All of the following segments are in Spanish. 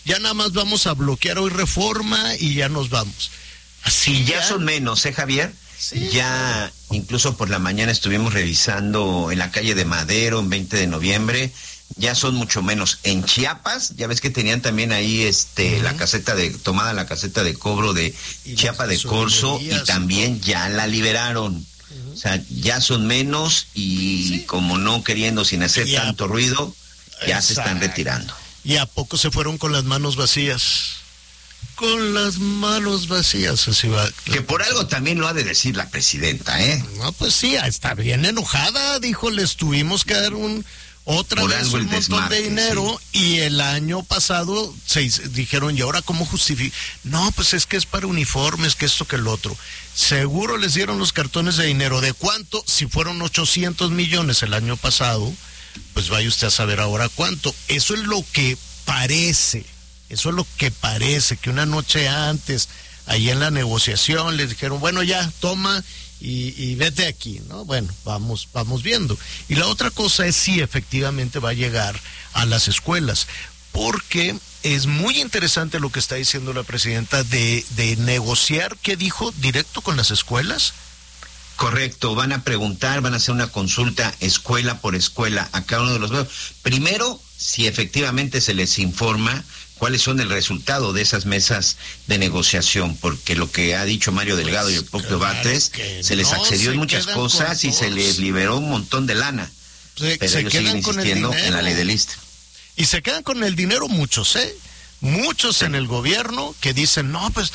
ya nada más vamos a bloquear hoy Reforma y ya nos vamos. Así ya son menos, Javier. Sí, ya incluso por la mañana estuvimos revisando en la calle de Madero, en 20 de noviembre, ya son mucho menos. En Chiapas, ya ves que tenían también ahí la caseta tomada la caseta de cobro de Chiapa de Corzo, y también ya la liberaron. O sea, ya son menos y como no queriendo sin hacer tanto ruido, ya se están retirando. ¿Y a poco se fueron con las manos vacías? Con las manos vacías, así va. Que por algo también lo ha de decir la presidenta, ¿eh? No, pues sí, está bien enojada, dijo, les tuvimos que dar otra vez un montón de dinero, sí. Y el año pasado dijeron, ¿y ahora cómo justifica? No, pues es que es para uniformes, que esto, que el otro. Seguro les dieron los cartones de dinero. ¿De cuánto? Si fueron 800 millones el año pasado, pues vaya usted a saber ahora cuánto. Eso es lo que parece. Eso es lo que parece, que una noche antes, ahí en la negociación, les dijeron, bueno, ya, toma y vete aquí, ¿no? Bueno, vamos viendo. Y la otra cosa es si efectivamente va a llegar a las escuelas, porque es muy interesante lo que está diciendo la presidenta de negociar, ¿qué dijo? ¿Directo con las escuelas? Correcto, van a preguntar, van a hacer una consulta escuela por escuela a cada uno de los medios. Primero, si efectivamente se les informa cuáles son el resultado de esas mesas de negociación, porque lo que ha dicho Mario Delgado y el propio Batres, se les accedió en muchas cosas y se les liberó un montón de lana. Pero ellos siguen insistiendo en la ley del ISSSTE. Y se quedan con el dinero muchos, muchos en el gobierno que dicen, no, pues,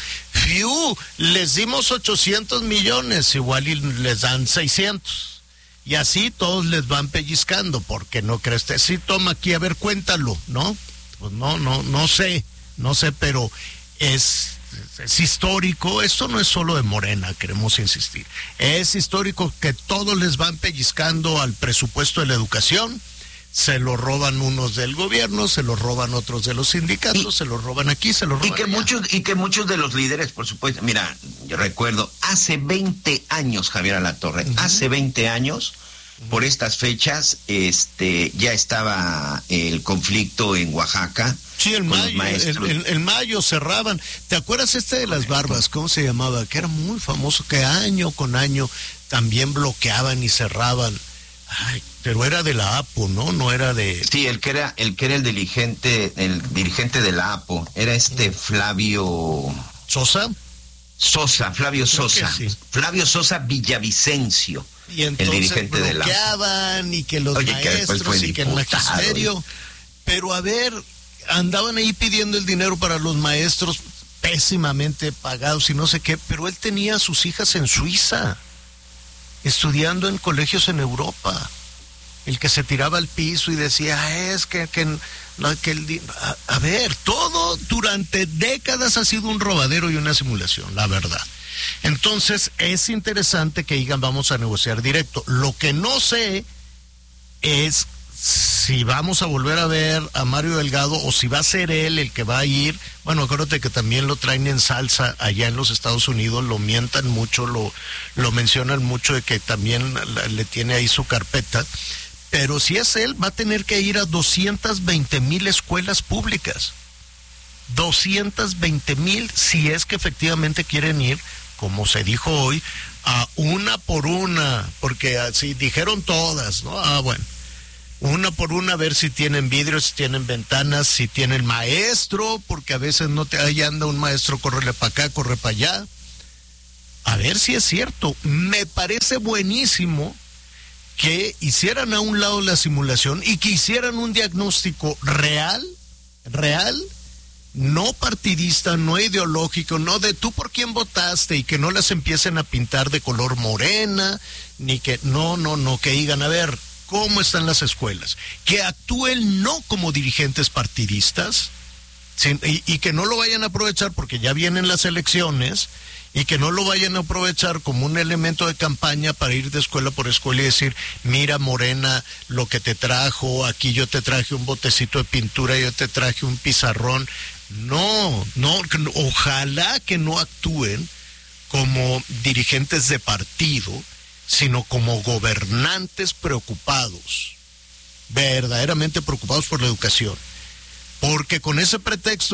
les dimos 800 millones, igual y les dan 600. Y así todos les van pellizcando, porque no crees, sí, toma aquí, a ver, cuéntalo, ¿no? Pues no sé, pero es histórico. Esto no es solo de Morena, queremos insistir. Es histórico que todos les van pellizcando al presupuesto de la educación. Se lo roban unos del gobierno, se lo roban otros de los sindicatos, se lo roban aquí, se lo roban allá. Y que muchos de los líderes, por supuesto, mira, yo recuerdo, hace 20 años, Javier Alatorre, hace 20 años, por estas fechas, ya estaba el conflicto en Oaxaca. Sí, el mayo cerraban. ¿Te acuerdas de las barbas? ¿Cómo se llamaba? Que era muy famoso, que año con año también bloqueaban y cerraban. Ay, pero era de la APO, ¿no? No era de... Sí, el que era el dirigente de la APO, era Flavio... ¿Sosa? Flavio Sosa. Sí. Flavio Sosa Villavicencio. Y entonces el dirigente bloqueaban y que los maestros y que el magisterio. Pero a ver, andaban ahí pidiendo el dinero para los maestros pésimamente pagados y no sé qué, pero él tenía a sus hijas en Suiza, estudiando en colegios en Europa. El que se tiraba al piso y decía, a ver, todo durante décadas ha sido un robadero y una simulación, la verdad. Entonces es interesante que digan vamos a negociar directo. Lo que no sé es si vamos a volver a ver a Mario Delgado o si va a ser él el que va a ir. Bueno, acuérdate que también lo traen en salsa allá en los Estados Unidos, lo mientan mucho, lo mencionan mucho, de que también le tiene ahí su carpeta. Pero si es él, va a tener que ir a 220,000 escuelas públicas. 220,000, si es que efectivamente quieren ir, como se dijo hoy, a una por una, porque así dijeron todas, ¿no? Bueno, una por una, a ver si tienen vidrios, si tienen ventanas, si tienen maestro, porque a veces ahí anda un maestro, córrele para acá, corre para allá. A ver si es cierto. Me parece buenísimo que hicieran a un lado la simulación y que hicieran un diagnóstico real, no partidista, no ideológico, no de tú por quién votaste, y que no las empiecen a pintar de color morena, ni que que digan, a ver, ¿cómo están las escuelas? Que actúen no como dirigentes partidistas, y que no lo vayan a aprovechar porque ya vienen las elecciones, y que no lo vayan a aprovechar como un elemento de campaña para ir de escuela por escuela y decir, mira Morena, lo que te trajo, aquí yo te traje un botecito de pintura, yo te traje un pizarrón. No, ojalá que no actúen como dirigentes de partido, sino como gobernantes preocupados, verdaderamente preocupados por la educación. Porque con ese pretexto